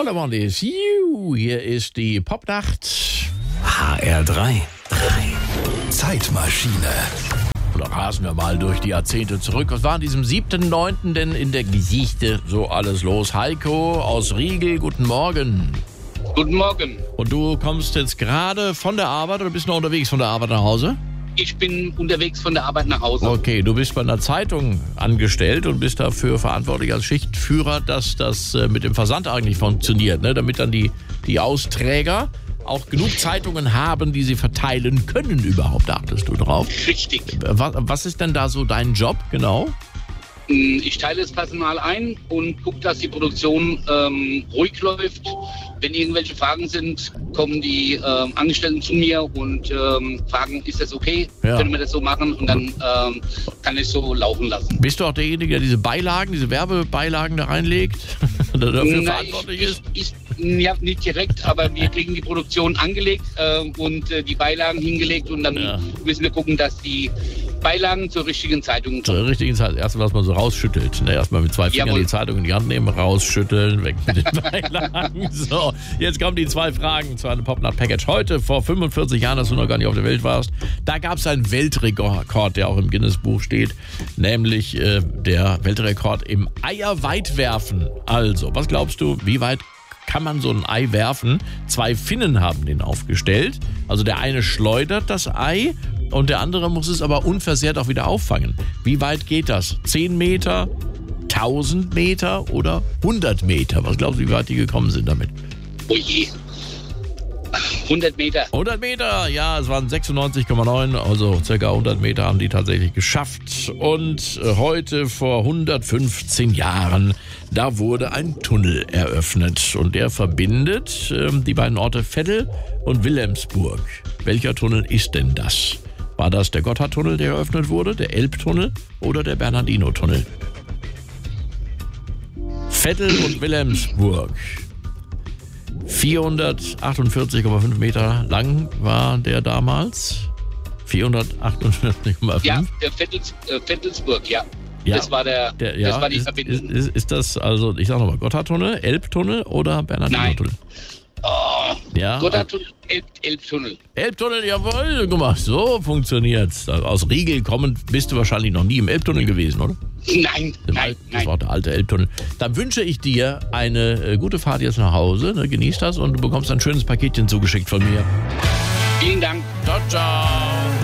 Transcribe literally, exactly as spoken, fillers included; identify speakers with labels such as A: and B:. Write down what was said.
A: All I want is you. Hier ist die Popnacht.
B: H R drei. drei. Zeitmaschine.
A: Und dann rasen wir mal durch die Jahrzehnte zurück. Was war an diesem siebten neunten denn in der Geschichte so alles los? Heiko aus Riegel, guten Morgen.
C: Guten Morgen.
A: Und du kommst jetzt gerade von der Arbeit oder bist noch unterwegs von der Arbeit nach Hause?
C: Ich bin unterwegs von der Arbeit nach Hause.
A: Okay, du bist bei einer Zeitung angestellt und bist dafür verantwortlich als Schichtführer, dass das äh, mit dem Versand eigentlich funktioniert, ne? Damit dann die, die Austräger auch genug Zeitungen haben, die sie verteilen können überhaupt. Achtest du drauf?
C: Richtig.
A: Was, was ist denn da so dein Job genau?
C: Ich teile das Personal ein und gucke, dass die Produktion ähm, ruhig läuft. Wenn irgendwelche Fragen sind, kommen die ähm, Angestellten zu mir und ähm, fragen, ist das okay?
A: Ja.
C: Können wir das so machen? Und dann ähm, kann ich so laufen lassen.
A: Bist du auch derjenige, der diese Beilagen, diese Werbebeilagen da reinlegt? Der dafür
C: Nein,
A: verantwortlich
C: ich,
A: ist?
C: Ich, ich, ja, nicht direkt, aber wir kriegen die Produktion angelegt äh, und äh, die Beilagen hingelegt und dann
A: Ja.
C: müssen wir gucken, dass die Beilagen zur richtigen Zeitung kommen.
A: Zur richtigen Zeit, erstmal, was man so rausschüttelt. Ne? Erstmal mit zwei Fingern
C: Jawohl.
A: die Zeitung in die Hand nehmen, rausschütteln, weg mit den Beilagen. So, jetzt kommen die zwei Fragen zu einem Popnacht-Package. Heute, vor fünfundvierzig Jahren, dass du noch gar nicht auf der Welt warst, da gab es einen Weltrekord, der auch im Guinness-Buch steht, nämlich äh, der Weltrekord im Eierweitwerfen. Also, was glaubst du, wie weit kann man so ein Ei werfen? Zwei Finnen haben den aufgestellt. Also der eine schleudert das Ei und der andere muss es aber unversehrt auch wieder auffangen. Wie weit geht das? zehn Meter, tausend Meter oder hundert Meter? Was glaubst du, wie weit die gekommen sind damit?
C: Oh je. hundert Meter.
A: hundert Meter, ja, es waren sechsundneunzig Komma neun, also circa hundert Meter haben die tatsächlich geschafft. Und heute vor hundertfünfzehn Jahren, da wurde ein Tunnel eröffnet und der verbindet äh, die beiden Orte Veddel und Wilhelmsburg. Welcher Tunnel ist denn das? War das der Gotthardtunnel, der eröffnet wurde, der Elbtunnel oder der Bernardino-Tunnel? Veddel und Wilhelmsburg. vierhundertachtundvierzig Komma fünf Meter lang war der damals. vierhundertachtundvierzig Komma fünf.
C: Ja, der Vettels, äh, Vettelsburg, ja.
A: Ja,
C: Das war der,
A: der, ja,
C: das war die
A: ist,
C: Verbindung.
A: Ist, ist, ist das, also ich sag nochmal, Gotthardtunnel, Elbtunnel oder Bernardino-Tunnel?
C: Oh,
A: Ja,
C: Gotthardtunnel, Elb, Elbtunnel.
A: Elbtunnel, jawohl, guck mal, so funktioniert's. Aus Riegel kommend bist du wahrscheinlich noch nie im Elbtunnel gewesen, oder?
C: Nein,
A: Im
C: nein,
A: Al- Das
C: nein.
A: war der alte Elbtunnel. Dann wünsche ich dir eine äh, gute Fahrt jetzt nach Hause, ne, genieß das und du bekommst ein schönes Paketchen zugeschickt von mir.
C: Vielen Dank.
A: Ciao, ciao.